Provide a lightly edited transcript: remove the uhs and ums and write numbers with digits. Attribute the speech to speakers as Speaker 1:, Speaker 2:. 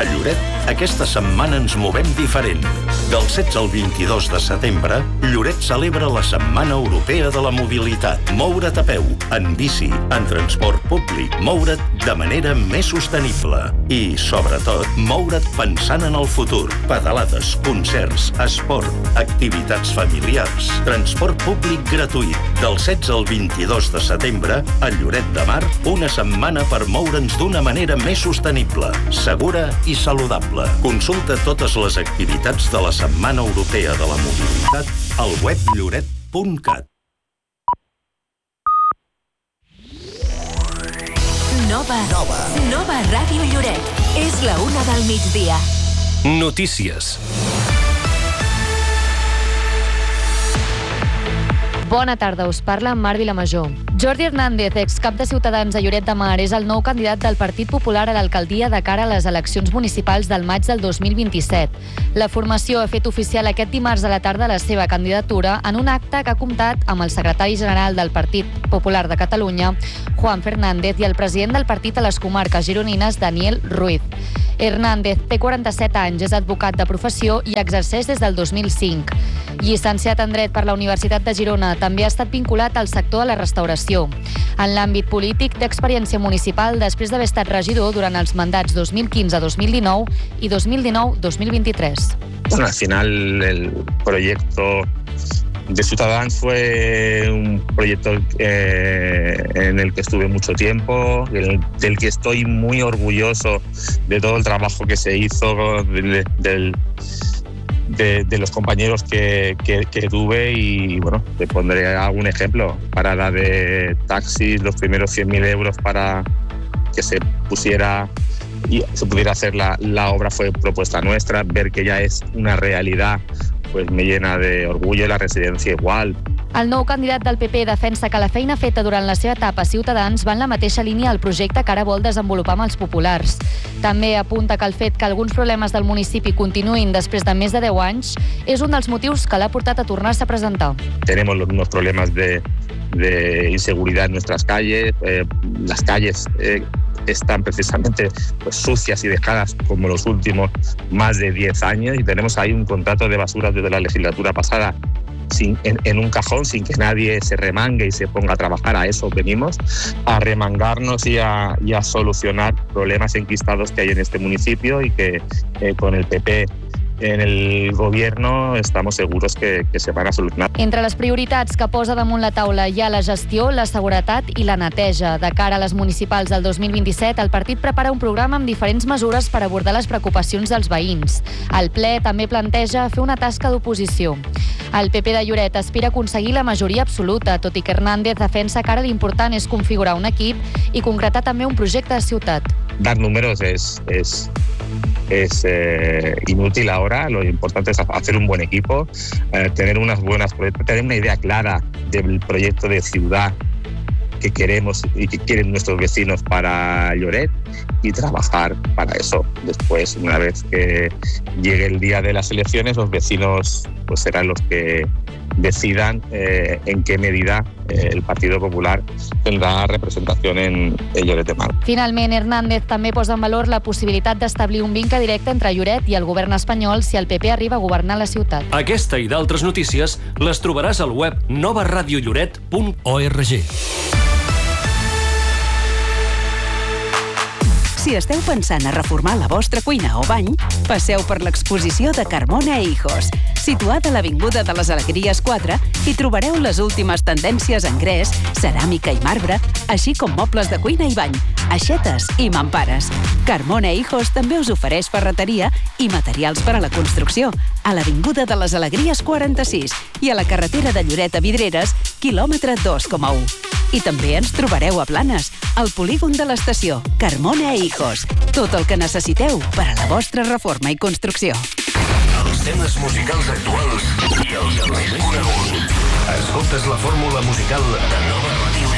Speaker 1: Lloret, aquesta setmana ens movem diferent. Del 16 al 22 de setembre, Lloret celebra la Setmana Europea de la Mobilitat. Moure't a peu, en bici, en transport públic, moure't de manera més sostenible. I, sobretot, moure't pensant en el futur. Pedalades, concerts, esport, activitats familiars, transport públic gratuït. Del 16 al 22 de setembre, a Lloret de Mar, una setmana per moure'ns d'una manera més sostenible, segura i saludable. Consulta totes les activitats de la Setmana Europea de la Mobilitat al web lloret.cat.
Speaker 2: Nova Ràdio Lloret. És la 1 del migdia.
Speaker 3: Notícies.
Speaker 4: Bona tarda, us parla Mar Vilamajor. Jordi Hernández, excap de Ciutadans a Lloret de Mar, és el nou candidat del Partit Popular a l'alcaldia de cara a les eleccions municipals del maig del 2027. La formació ha fet oficial aquest dimarts a la tarda la seva candidatura en un acte que ha comptat amb el secretari general del Partit Popular de Catalunya, Juan Fernández, i el president del partit a les comarques gironines, Daniel Ruiz. Hernández té 47 anys, és advocat de professió i exerceix des del 2005. Llicenciat en Dret per la Universitat de Girona, també ha estat vinculat al sector de la restauració. En l'àmbit polític, té experiència municipal després d'haver estat regidor durant els mandats 2015-2019 i 2019-2023.
Speaker 5: Bueno, al final el proyecto de Ciutadans fue un proyecto en el que estuve mucho tiempo, del que estoy muy orgulloso de todo el trabajo que se hizo, de los compañeros que tuve, y bueno, te pondré algún ejemplo. Parada de taxis, los primeros 100.000 euros para que se pusiera y se pudiera hacer la obra fue propuesta nuestra. Ver que ya es una realidad pues me llena de orgullo, la residència igual.
Speaker 4: El nou candidat del PP defensa que la feina feta durant la seva etapa a Ciutadans va en la mateixa línia al projecte que ara vol desenvolupar amb els populars. També apunta que el fet que alguns problemes del municipi continuïn després de més de 10 anys és un dels motius que l'ha portat a tornar-se a presentar.
Speaker 5: Tenemos los mismos problemas de inseguridad en nuestras calles. Las calles están precisamente pues, sucias y dejadas como los últimos más de 10 años, y tenemos ahí un contrato de basuras desde la legislatura pasada en un cajón, sin que nadie se remangue y se ponga a trabajar. A eso venimos, a remangarnos y a solucionar problemas enquistados que hay en este municipio, y que con el PP en el gobierno estamos seguros que se van a solucionar.
Speaker 4: Entre les prioritats que posa damunt la taula hi ha la gestió, la seguretat i la neteja. De cara a les municipals del 2027, el partit prepara un programa amb diferents mesures per abordar les preocupacions dels veïns. El ple també planteja fer una tasca d'oposició. El PP de Lloret aspira a aconseguir la majoria absoluta, tot i que Hernández defensa que ara l'important és configurar un equip i concretar també un projecte de ciutat.
Speaker 5: Dar números es inútil ahora. Lo importante es hacer un buen equipo, tener unas buenas proyectos, tener una idea clara del proyecto de ciudad que queremos y que quieren nuestros vecinos para Lloret, y trabajar para eso. Después, una vez que llegue el día de las elecciones, los vecinos pues serán los que decidan en qué medida el Partido Popular tendrà representació en Lloret de Mar.
Speaker 4: Finalment, Hernández també posa en valor la possibilitat d'establir un vincle directe entre Lloret i el govern espanyol si el PP arriba a governar la ciutat.
Speaker 3: Aquesta i d'altres notícies les trobaràs al web novaradiolloret.org.
Speaker 2: Si esteu pensant a reformar la vostra cuina o bany, passeu per l'exposició de Carmona e Hijos. Situada a l'Avinguda de les Alegries 4, hi trobareu les últimes tendències en gres, ceràmica i marbre, així com mobles de cuina i bany, aixetes i mampares. Carmona e Hijos també us ofereix ferreteria i materials per a la construcció, a l'Avinguda de les Alegries 46 i a la carretera de Lloret a Vidreres, quilòmetre 2,1. I també ens trobareu a Planes, al polígon de l'estació, Carmona e Hijos. Tot el que necessiteu per a la vostra reforma i construcció.
Speaker 1: Els temes musicals actuals i els més coneguts. Escoltes la fórmula musical de Nova